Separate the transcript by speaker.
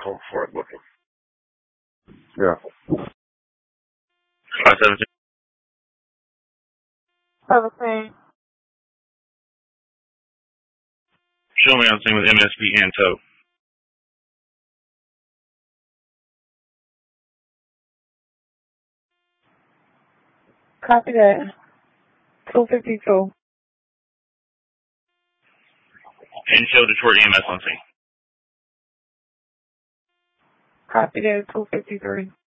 Speaker 1: home for it looking. Yeah.
Speaker 2: 517. Show me on scene with MSP and tow.
Speaker 3: Copy that. 252.
Speaker 2: And show Detroit EMS on scene.
Speaker 3: Copy that. 253.